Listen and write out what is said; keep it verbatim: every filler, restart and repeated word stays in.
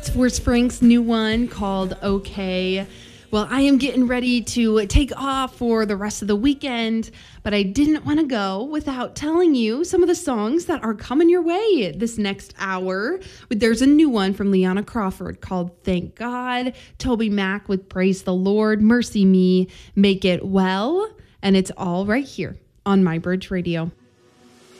Force Frank's new one called Okay. Well, I am getting ready to take off for the rest of the weekend, but I didn't want to go without telling you some of the songs that are coming your way this next hour. There's a new one from Liana Crawford called Thank God, Toby Mac with Praise the Lord, Mercy Me, Make It Well, and it's all right here on My Bridge Radio.